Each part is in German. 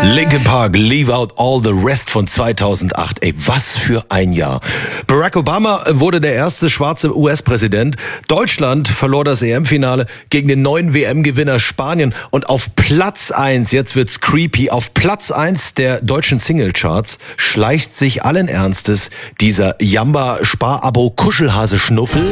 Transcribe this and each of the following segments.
Linkin Park, Leave Out All the Rest von 2008. Ey, was für ein Jahr. Barack Obama wurde der erste schwarze US-Präsident. Deutschland verlor das EM-Finale gegen den neuen WM-Gewinner Spanien. Und auf Platz 1, jetzt wird's creepy, auf Platz 1 der deutschen Singlecharts schleicht sich allen Ernstes dieser Jamba-Spar-Abo-Kuschelhase-Schnuffel.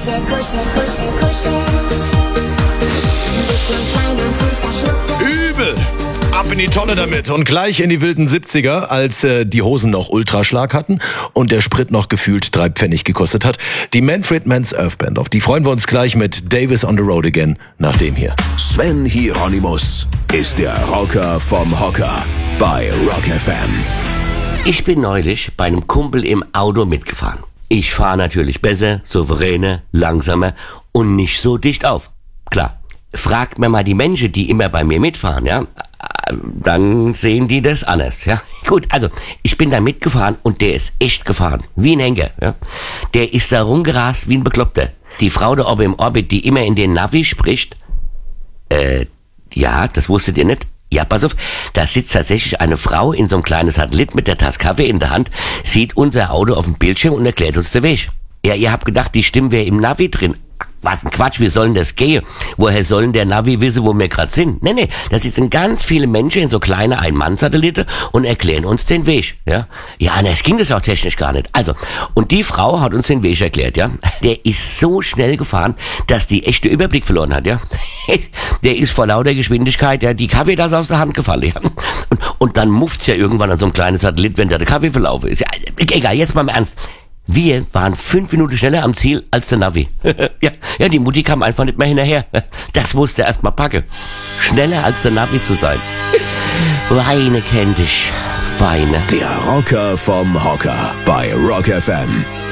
Übel! Ab in die Tonne damit und gleich in die wilden 70er, als die Hosen noch Ultraschlag hatten und der Sprit noch gefühlt 3 Pfennig gekostet hat. Die Manfred Mann's Earth Band, auf die freuen wir uns gleich mit Davis on the Road Again nach dem hier. Sven Hieronymus ist der Rocker vom Hocker bei Rock FM. Ich bin neulich bei einem Kumpel im Auto mitgefahren. Ich fahre natürlich besser, souveräner, langsamer und nicht so dicht auf. Klar. Fragt mir mal die Menschen, die immer bei mir mitfahren, ja, dann sehen die das anders, ja. Gut, also, ich bin da mitgefahren und der ist echt gefahren, wie ein Henker, ja. Der ist da rumgerast wie ein Bekloppter. Die Frau da oben im Orbit, die immer in den Navi spricht, ja, das wusstet ihr nicht? Ja, pass auf, da sitzt tatsächlich eine Frau in so einem kleinen Satellit mit der Tasse Kaffee in der Hand, sieht unser Auto auf dem Bildschirm und erklärt uns den Weg. Ja, ihr habt gedacht, die Stimme wäre im Navi drin. Was ein Quatsch, wie soll denn das gehen? Woher sollen der Navi wissen, wo wir gerade sind? Nee, da sitzen ganz viele Menschen in so kleine Ein-Mann-Satelliten und erklären uns den Weg, ja. Ja, das ging das auch technisch gar nicht. Also, und die Frau hat uns den Weg erklärt, ja. Der ist so schnell gefahren, dass die echte Überblick verloren hat, ja. Der ist vor lauter Geschwindigkeit, ja, die Kaffeetasse aus der Hand gefallen, ja. Und dann mufft's ja irgendwann an so einem kleinen Satellit, wenn da der Kaffee verlaufen ist. Ja, egal, jetzt mal im Ernst. Wir waren 5 Minuten schneller am Ziel als der Navi. ja, die Mutti kam einfach nicht mehr hinterher. Das musste er erst mal packen. Schneller als der Navi zu sein. Weine kennt dich. Weine. Der Rocker vom Hocker bei Rock FM.